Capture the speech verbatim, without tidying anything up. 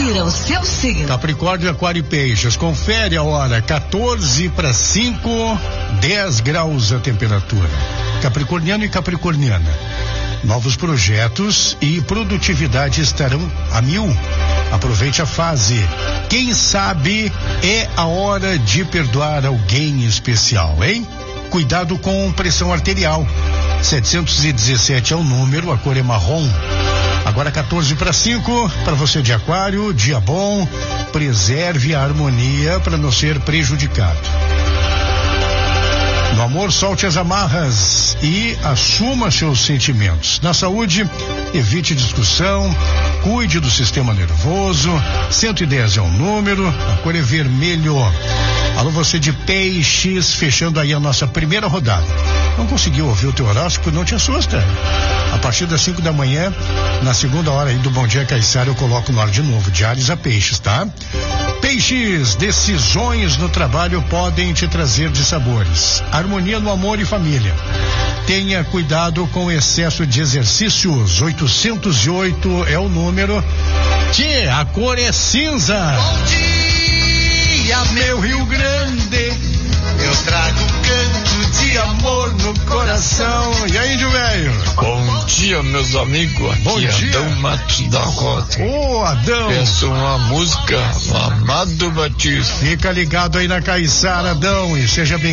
Confira o seu signo. Capricórnio, Aquário e Peixes. Confere a hora, quatorze para cinco, dez graus a temperatura. Capricorniano e Capricorniana. Novos projetos e produtividade estarão a mil. Aproveite a fase. Quem sabe é a hora de perdoar alguém especial, hein? Cuidado com pressão arterial. setecentos e dezessete é o número, a cor é marrom. Agora quatorze para cinco, para você de Aquário, dia bom. Preserve a harmonia para não ser prejudicado. No amor, solte as amarras e assuma seus sentimentos. Na saúde, evite discussão, cuide do sistema nervoso. cento e dez é um número, a cor é vermelho. Alô, você de Peixes, fechando aí a nossa primeira rodada. Não conseguiu ouvir o teu horóscopo? Não te assusta. A partir das cinco da manhã, na segunda hora aí do Bom Dia Caiçara, eu coloco no ar de novo, de Ares a Peixes, tá? Peixes, decisões no trabalho podem te trazer dissabores. Harmonia no amor e família. Tenha cuidado com o excesso de exercícios. oitocentos e oito é o número. Tchê, a cor é cinza. Bom dia, meu Rio Grande. Eu trago canto de amor no coração. E aí, índio velho? Bom dia, meus amigos. Aqui Bom é dia. Adão Matos da Rosa. Ô, Adão. Peço uma música, o Amado Batista. Fica ligado aí na Caiçara, Adão, e seja bem